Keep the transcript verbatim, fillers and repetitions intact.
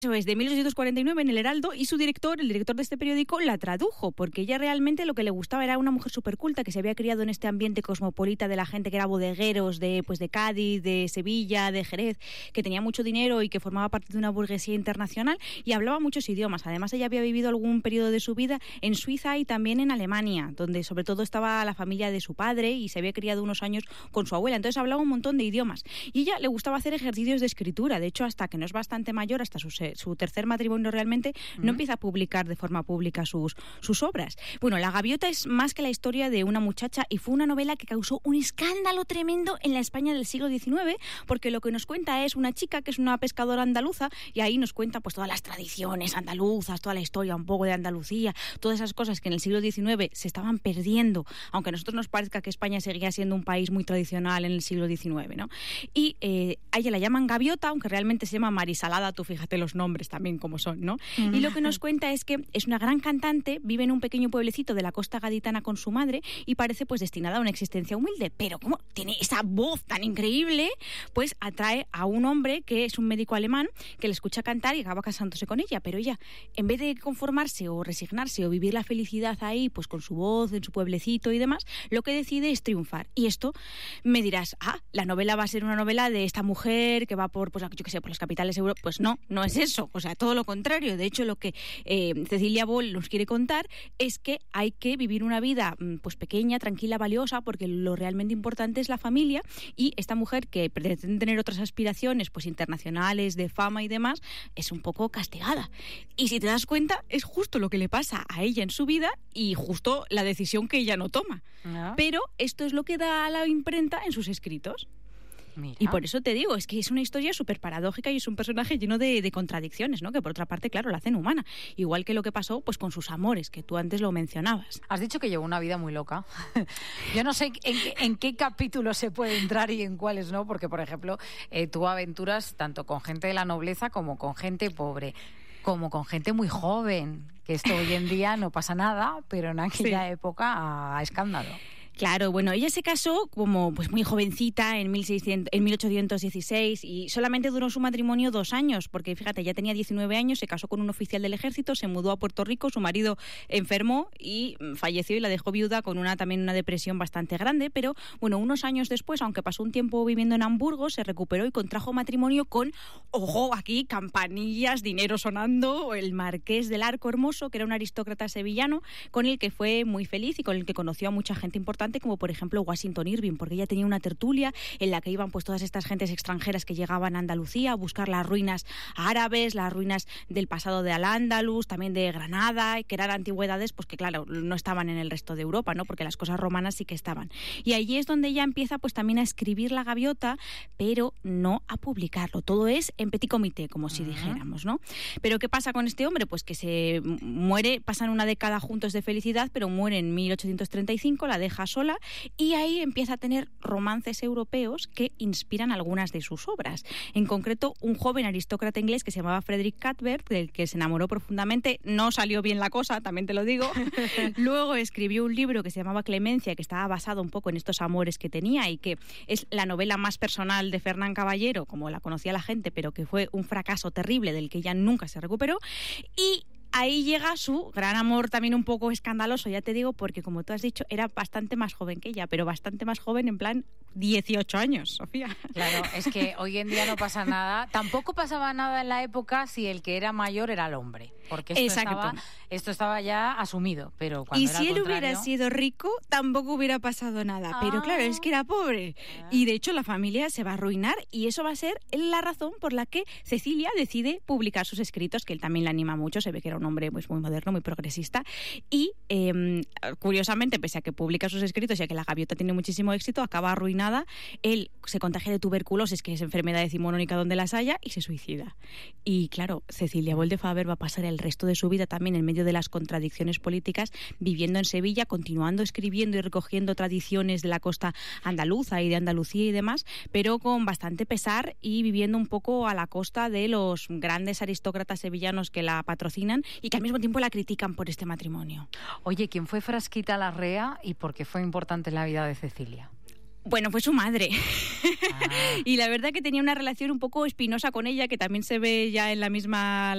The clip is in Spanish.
Eso es, de mil ochocientos cuarenta y nueve en El Heraldo, y su director, el director de este periódico, la tradujo, porque ella realmente lo que le gustaba era una mujer superculta que se había criado en este ambiente cosmopolita de la gente que era bodegueros de, pues, de Cádiz, de Sevilla, de Jerez, que tenía mucho dinero y que formaba parte de una burguesía internacional y hablaba muchos idiomas. Además, ella había vivido algún periodo de su vida en Suiza y también en Alemania, donde sobre todo estaba la familia de su padre y se había criado unos años con su abuela. Entonces hablaba un montón de idiomas. Y ella le gustaba hacer ejercicios de escritura. De hecho, hasta que no es bastante mayor, hasta su su tercer matrimonio realmente, no uh-huh. empieza a publicar de forma pública sus, sus obras. Bueno, La Gaviota es más que la historia de una muchacha y fue una novela que causó un escándalo tremendo en la España del siglo diecinueve, porque lo que nos cuenta es una chica que es una pescadora andaluza y ahí nos cuenta pues todas las tradiciones andaluzas, toda la historia un poco de Andalucía, todas esas cosas que en el siglo diecinueve se estaban perdiendo, aunque a nosotros nos parezca que España seguía siendo un país muy tradicional en el siglo diecinueve, ¿no? Y eh, a ella la llaman Gaviota, aunque realmente se llama Marisalada, tú fíjate los nombres también como son, ¿no? Mm. Y lo que nos cuenta es que es una gran cantante, vive en un pequeño pueblecito de la costa gaditana con su madre y parece pues destinada a una existencia humilde, pero como tiene esa voz tan increíble, pues atrae a un hombre que es un médico alemán que le escucha cantar y acaba casándose con ella, pero ella, en vez de conformarse o resignarse o vivir la felicidad ahí, pues con su voz, en su pueblecito y demás, lo que decide es triunfar. Y esto me dirás, ah, la novela va a ser una novela de esta mujer que va por, pues yo qué sé, por las capitales europeas. Pues no, no es eso, o sea, todo lo contrario. De hecho, lo que eh, Cecilia Boll nos quiere contar es que hay que vivir una vida pues pequeña, tranquila, valiosa, porque lo realmente importante es la familia, y esta mujer que pretende tener otras aspiraciones pues internacionales, de fama y demás, es un poco castigada. Y si te das cuenta, es justo lo que le pasa a ella en su vida y justo la decisión que ella no toma. ¿No? Pero esto es lo que da a la imprenta en sus escritos. Mira. Y por eso te digo, es que es una historia súper paradójica y es un personaje lleno de, de contradicciones, ¿no? Que por otra parte, claro, la hacen humana. Igual que lo que pasó pues con sus amores, que tú antes lo mencionabas. Has dicho que llevó una vida muy loca. Yo no sé en, en qué capítulo se puede entrar y en cuáles no, porque, por ejemplo, eh, tuvo aventuras tanto con gente de la nobleza como con gente pobre, como con gente muy joven, que esto hoy en día no pasa nada, pero en aquella sí. época a escándalo. Claro, bueno, ella se casó como pues muy jovencita en, mil seiscientos, en mil ochocientos dieciséis y solamente duró su matrimonio dos años, porque fíjate, ya tenía diecinueve años, se casó con un oficial del ejército, se mudó a Puerto Rico, su marido enfermó y falleció y la dejó viuda con una también una depresión bastante grande, pero bueno, unos años después, aunque pasó un tiempo viviendo en Hamburgo, se recuperó y contrajo matrimonio con, ojo, aquí, campanillas, dinero sonando, el marqués del Arco Hermoso, que era un aristócrata sevillano, con el que fue muy feliz y con el que conoció a mucha gente importante, como por ejemplo Washington Irving, porque ella tenía una tertulia en la que iban pues todas estas gentes extranjeras que llegaban a Andalucía a buscar las ruinas árabes, las ruinas del pasado de Al-Ándalus, también de Granada, que eran antigüedades pues que claro, no estaban en el resto de Europa, ¿no? Porque las cosas romanas sí que estaban. Y allí es donde ella empieza pues también a escribir La Gaviota, pero no a publicarlo. Todo es en petit comité, como si uh-huh. dijéramos, ¿no? Pero ¿qué pasa con este hombre? Pues que se muere, pasan una década juntos de felicidad, pero muere en mil ochocientos treinta y cinco, la deja sola y ahí empieza a tener romances europeos que inspiran algunas de sus obras. En concreto, un joven aristócrata inglés que se llamaba Frederick Cuthbert, del que se enamoró profundamente. No salió bien la cosa, también te lo digo. Luego escribió un libro que se llamaba Clemencia, que estaba basado un poco en estos amores que tenía y que es la novela más personal de Fernán Caballero, como la conocía la gente, pero que fue un fracaso terrible del que ella nunca se recuperó. Y ahí llega su gran amor también un poco escandaloso, ya te digo, porque como tú has dicho, era bastante más joven que ella, pero bastante más joven en plan dieciocho años, Sofía. Claro, es que hoy en día no pasa nada. Tampoco pasaba nada en la época si el que era mayor era el hombre, porque esto, estaba, esto estaba ya asumido. Pero cuando y era si él contrario... hubiera sido rico, tampoco hubiera pasado nada. Ah. Pero claro, es que era pobre. Ah. Y de hecho la familia se va a arruinar y eso va a ser la razón por la que Cecilia decide publicar sus escritos, que él también le anima mucho, se ve que era un hombre pues, muy moderno, muy progresista. Y eh, curiosamente, pese a que publica sus escritos y a que La Gaviota tiene muchísimo éxito, acaba arruinada. Él se contagia de tuberculosis, que es enfermedad decimonónica donde las haya, y se suicida. Y claro, Cecilia Boll de Faber va a pasar el resto de su vida también en medio de las contradicciones políticas, viviendo en Sevilla, continuando escribiendo y recogiendo tradiciones de la costa andaluza y de Andalucía y demás, pero con bastante pesar y viviendo un poco a la costa de los grandes aristócratas sevillanos que la patrocinan y que al mismo tiempo la critican por este matrimonio. Oye, ¿quién fue Frasquita Larrea y por qué fue importante en la vida de Cecilia? Bueno, fue su madre. Ah. Y la verdad que tenía una relación un poco espinosa con ella, que también se ve ya en la misma